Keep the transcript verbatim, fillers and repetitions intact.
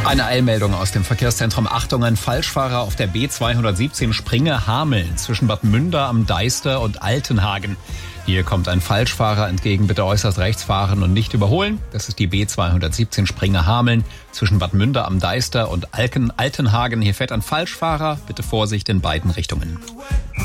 Eine Eilmeldung aus dem Verkehrszentrum. Achtung, ein Falschfahrer auf der B zweihundertsiebzehn Springe-Hameln zwischen Bad Münder am Deister und Altenhagen. Hier kommt ein Falschfahrer entgegen. Bitte äußerst rechts fahren und nicht überholen. Das ist die B zweihundertsiebzehn Springe-Hameln zwischen Bad Münder am Deister und Alken, Altenhagen. Hier fährt ein Falschfahrer. Bitte Vorsicht in beiden Richtungen.